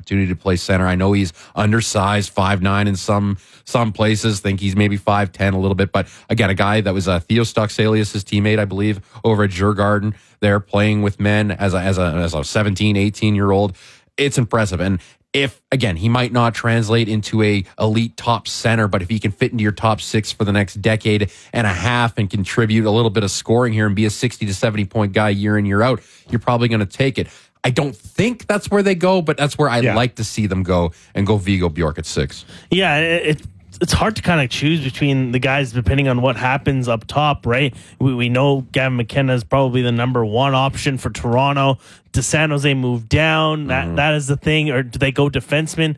opportunity to play center. I know he's undersized, 5'9" in some places. Think he's maybe 5'10" a little bit. But again, a guy that was Theo Stocksalius' teammate, I believe, over at Djurgården. They're playing with men as a 17, 18-year-old. It's impressive. And if, again, he might not translate into a elite top center, but if he can fit into your top six for the next decade and a half and contribute a little bit of scoring here and be a 60 to 70 point guy year in, year out, you're probably going to take it. I don't think that's where they go, but that's where I like to see them go and go Viggo Bjork at 6. Yeah, it's hard to kind of choose between the guys depending on what happens up top, right? We know Gavin McKenna is probably the number one option for Toronto. Does San Jose move down? That is the thing. Or do they go defenseman?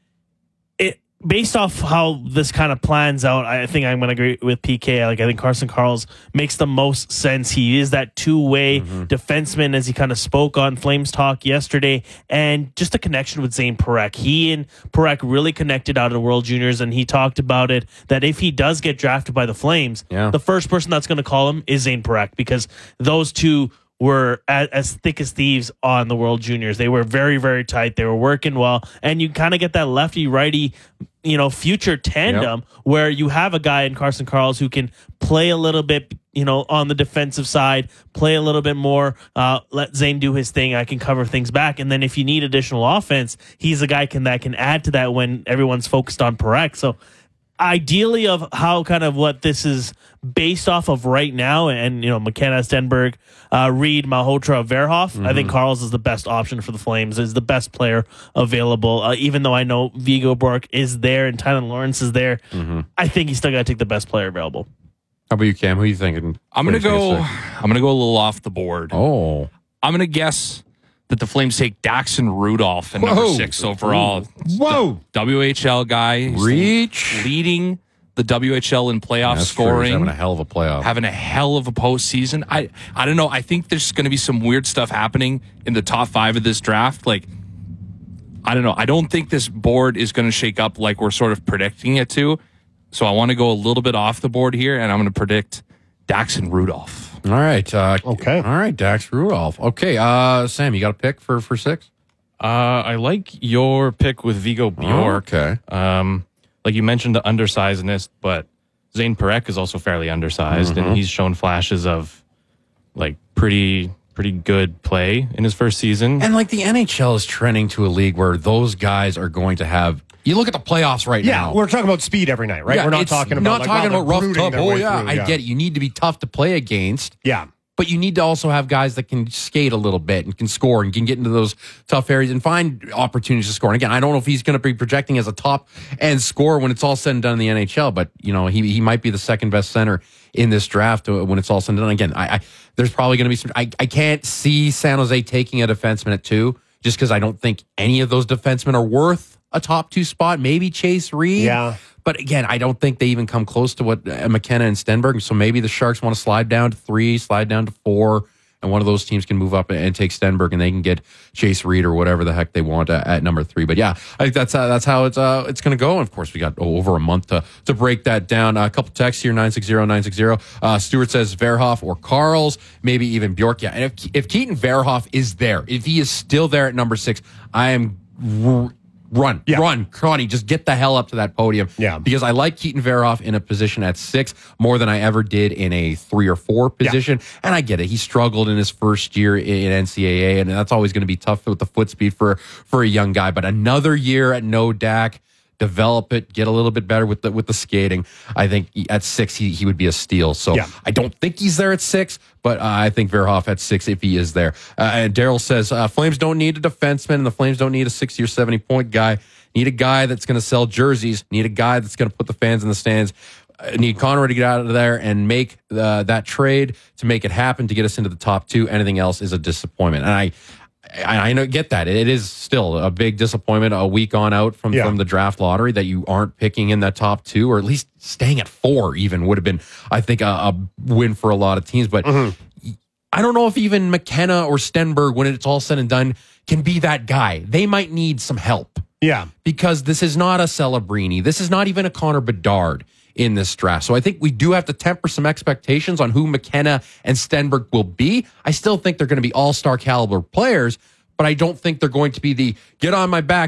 Based off how this kind of plans out, I think I'm going to agree with PK. I think Carson Karls makes the most sense. He is that two-way defenseman, as he kind of spoke on Flames Talk yesterday, and just a connection with Zane Parekh. He and Parekh really connected out of the World Juniors, and he talked about it, that if he does get drafted by the Flames, the first person that's going to call him is Zane Parekh, because those two were as thick as thieves on the World Juniors. They were very, very tight. They were working well. And you kind of get that lefty-righty, future tandem where you have a guy in Carson Karls who can play a little bit, on the defensive side, play a little bit more, let Zane do his thing. I can cover things back. And then if you need additional offense, he's a guy that can add to that when everyone's focused on Parekh. So ideally of how kind of what this is based off of right now, and McKenna, Stenberg, Reed, Malhotra, Verhoff, I think Karls is the best option for the Flames, is the best player available. Even though I know Viggo Bjork is there and Tynan Lawrence is there, I think he's still got to take the best player available. How about you, Cam? Who are you thinking? I'm gonna go a little off the board. Oh, I'm gonna guess that the Flames take Daxon Rudolph at number 6 overall. Whoa. The WHL guy. Reach. Leading the WHL in playoff scoring. Having a hell of a playoff. Having a hell of a postseason. I don't know. I think there's going to be some weird stuff happening in the top 5 of this draft. I don't know. I don't think this board is going to shake up like we're sort of predicting it to. So I want to go a little bit off the board here, and I'm going to predict Daxon Rudolph. All right. Okay. All right, Dax Rudolph. Okay. Sam, you got a pick for 6? I like your pick with Viggo Bjork. Oh, okay. Like you mentioned the undersizedness, but Zane Parekh is also fairly undersized, and he's shown flashes of pretty good play in his first season. And the NHL is trending to a league where those guys are going to have. You look at the playoffs right now. Yeah, we're talking about speed every night, right? Yeah, we're not talking about rough, tough. Oh yeah, I get it. You need to be tough to play against. Yeah. But you need to also have guys that can skate a little bit and can score and can get into those tough areas and find opportunities to score. And again, I don't know if he's going to be projecting as a top end scorer when it's all said and done in the NHL, but he might be the second best center in this draft when it's all said and done. Again, there's probably going to be some. I can't see San Jose taking a defenseman at 2 just because I don't think any of those defensemen are worth a top 2 spot. Maybe Chase Reed. Yeah. But again, I don't think they even come close to what McKenna and Stenberg. So maybe the Sharks want to slide down to 3, slide down to 4, and one of those teams can move up and take Stenberg, and they can get Chase Reed or whatever the heck they want at number 3. But yeah, I think that's how it's going to go. And of course, we got over a month to break that down. A couple texts here, 960-960. Stuart says Verhoff or Karls, maybe even Bjork. Yeah, and if Keaton Verhoff is there, if he is still there at number 6, I am. Run, Connie, just get the hell up to that podium. Yeah. Because I like Keaton Verhoff in a position at 6 more than I ever did in a 3 or 4 position. Yeah. And I get it. He struggled in his first year in NCAA, and that's always going to be tough with the foot speed for a young guy. But another year at no Dak, develop it, get a little bit better with the skating. I think at 6 he would be a steal. So I don't think he's there at 6, but I think Verhoff at 6 if he is there. And Daryl says Flames don't need a defenseman, and the Flames don't need a 60 or 70 point guy. Need a guy that's going to sell jerseys. Need a guy that's going to put the fans in the stands. Need Conroy to get out of there and make that trade to make it happen to get us into the top 2. Anything else is a disappointment. And I know, get that. It is still a big disappointment a week on out from the draft lottery that you aren't picking in that top 2, or at least staying at 4 even would have been, I think, a win for a lot of teams. But I don't know if even McKenna or Stenberg, when it's all said and done, can be that guy. They might need some help. Yeah. Because this is not a Celebrini. This is not even a Connor Bedard in this draft. So I think we do have to temper some expectations on who McKenna and Stenberg will be. I still think they're going to be all-star caliber players, but I don't think they're going to be the get on my back